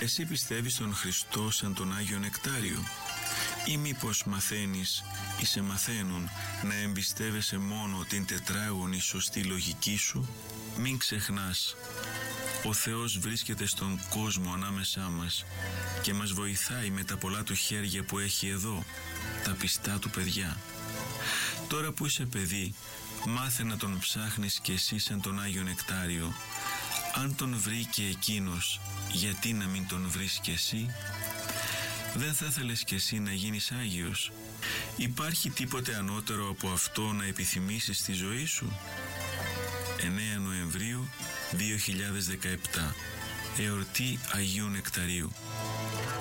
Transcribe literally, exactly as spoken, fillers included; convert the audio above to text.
Εσύ πιστεύεις τον Χριστό σαν τον Άγιο Νεκτάριο, ή μήπως μαθαίνεις ή σε μαθαίνουν να εμπιστεύεσαι μόνο την τετράγωνη σωστή λογική σου? Μην ξεχνάς, ο Θεός βρίσκεται στον κόσμο ανάμεσά μας και μας βοηθάει με τα πολλά του χέρια που έχει εδώ, τα πιστά του παιδιά. Τώρα που είσαι παιδί, μάθε να τον ψάχνεις κι εσύ σαν τον Άγιο Νεκτάριο. Αν τον βρει και εκείνος, γιατί να μην τον βρεις κι εσύ? Δεν θα ήθελες κι εσύ να γίνεις Άγιος? Υπάρχει τίποτε ανώτερο από αυτό να επιθυμήσεις στη ζωή σου? εννέα Νοεμβρίου δύο χιλιάδες δεκαεπτά, εορτή Αγίου Νεκταρίου.